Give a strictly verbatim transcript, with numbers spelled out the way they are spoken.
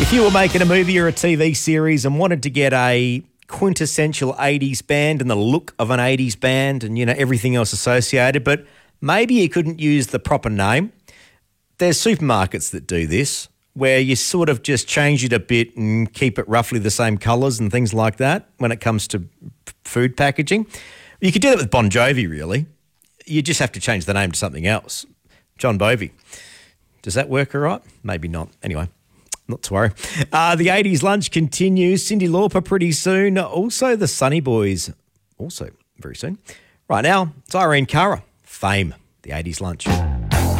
If you were making a movie or a T V series and wanted to get a quintessential eighties band and the look of an eighties band and, you know, everything else associated, but maybe you couldn't use the proper name, there's supermarkets that do this where you sort of just change it a bit and keep it roughly the same colours and things like that when it comes to f- food packaging. You could do that with Bon Jovi, really. You just have to change the name to something else. John Bovey. Does that work all right? Maybe not. Anyway. Not to worry. Uh, the eighties lunch continues. Cyndi Lauper pretty soon. Also the Sunny Boys also very soon. Right now, it's Irene Cara. Fame, the eighties lunch.